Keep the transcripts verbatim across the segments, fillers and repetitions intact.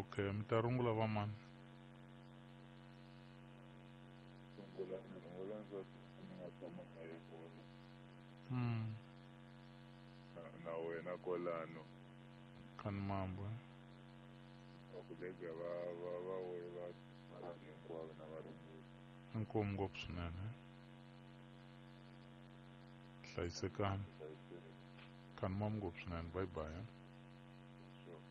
Okay, mi ta rungula va mani? Rungula ni rungula nsati ni nga tshama na ye kona. Mm. Na, na wena kwalano. Kan mambo. Vakuleke va va va we va vanhu hinkwavo na varungula. Inkomu ngopfu swinene. Hlayisekani. Hlayiseka. Kan mam ngopfu swinene. Bye bye. Eh? Sure.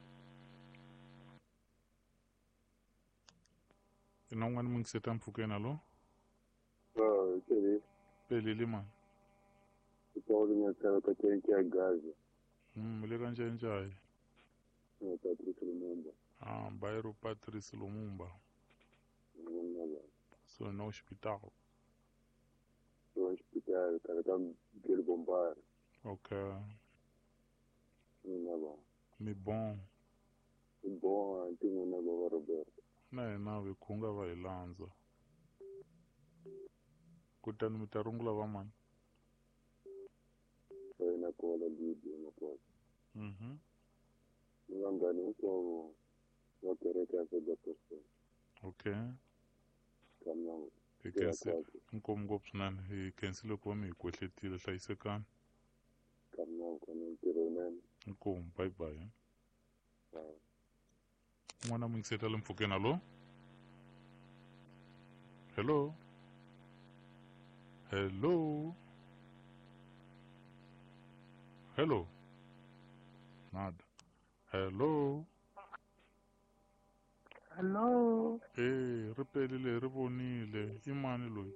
Ina un'wana mi ngiseta mpfhukeni alo? Ah, okay. Pelile mani. Itauri nyakara ka tanki ya gazi. Mm, le ka Ncencayi. Na Patrice Lumumba. Ah, Bairo Patrice Lumumba. Lumumba. So no hospital. No hospital, kara ka Gil Bombar. Okay. Lumumba. Mi bon. Bom, antingo na Baba Roberto. Na hina vikhunga va hi landza. Kutani mi ta rungula va mani? Sai na kola Libya na kola. Mhm. Ngangani uko wa kereka ya Feda Posto. Okay. Kama Hi khensi inkomu ngopfu swinene. Hi khensile ku va mi hi kwehletile. Hlayisekani. kama kama ntirho nene. Inkomu. Bye bye. Eh? Ah. Un'wana mi ngiseta le mpfhukeni alo? Hello? Hello? Hello? Nada. Hello? Hello? Eh, ri pelile ri vonile. I mani loyi?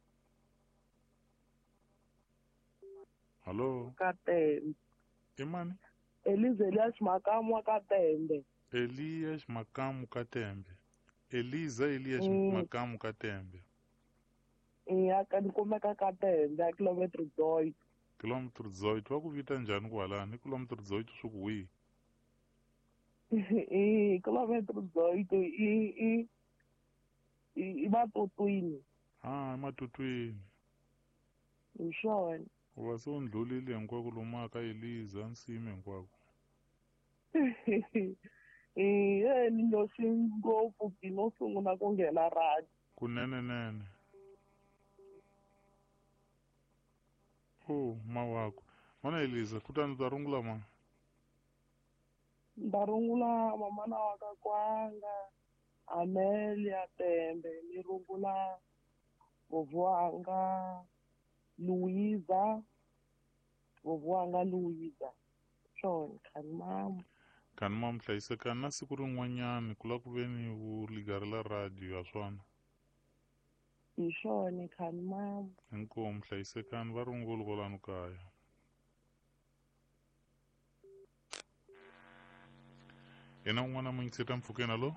Hello? Katembe. I mani? Elize Elias Makamu wa Katembe. Elias Makamu Katembe. Eliza Elias Mm. Makamu Katembe. Iya ka ni kumeka Katembe ya kilometri zoid. Kilometri zoid. Va ku vita njhani kwalani? Kilometri zoid swi ku wihi? I kilometri zoid i i i i matutwini. Ah, ematutwini. Hi swona. U va se u ndlulile hinkwako lomu ka Eliza nsimi hinkwako. Iye ni loxi ngopfu no sungula ku nghena radio. Kunene nene. Oh, mawako. Mana Eliza, kutani ta rungula ma? Nda rungula mamana wa ka Kwanga, Amelia Tembe, ni rungula Vovuanga Louisa, Vovuanga Louisa. Swona khani mama. Kani ma mi hlayisekani na siku rin'wanyani ku la ku ve ni u ligarela radio ya swona. Hi swona khani mama. Inkomu hlayisekani va rungula kwalano kaya. Ina un'wana mi ngiseta mpfhukeni alo?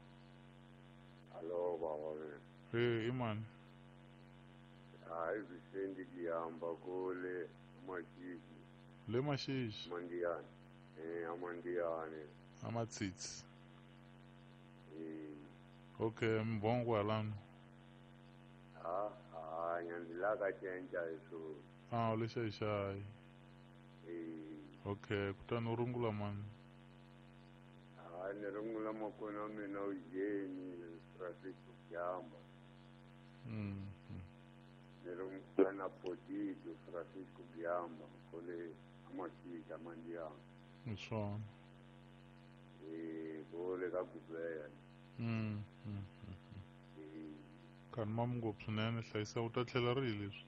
Alo baba. Eh, i mani? Hayi Vicendi Giyamba kule Mashishi. Le Mashishi. Mandiyani. Eh, Amandiyani. Amatsitsi. Eh. Okay, mbongo kwalano. Ah, ah, nyanzila ka cenca eso. Ah, le xaxayi. Eh. Okay, kutani u rungula mani? Ah, ni rungula makona mina ujeni Francisco Giyamba. Mm. Ni rungula na Potito Francisco Giyamba kule Amashishi Amandiyani. Hi swona. Eh, kule ka Gubela. Mm. Mm. Eh. Kani ma mi ngopfu swinene. Hlayisa u ta tlhela rihi leswi?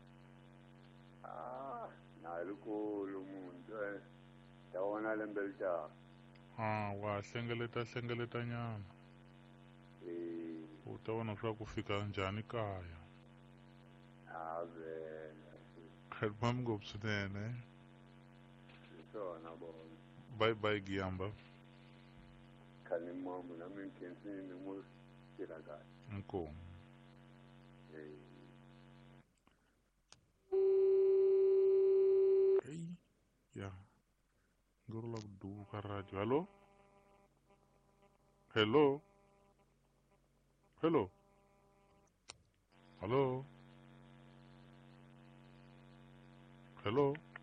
Ah, nalikulu muntu eh. Ta vona lembe litaka. Ah, wa hlengeleta hlengeleta nyana. Eh. U ta vona swa ku fika njhani kaya. Ah, vele. Kani ma mi ngopfu swinene. Swona bona. Bye bye Giyamba. Khani mambo na mina khensini mo tirha kahle. Inkomu. Eh. Hey. Ya. Ngorula ku duka ka radio. Hello? Hello? Hello? Hello? Hello?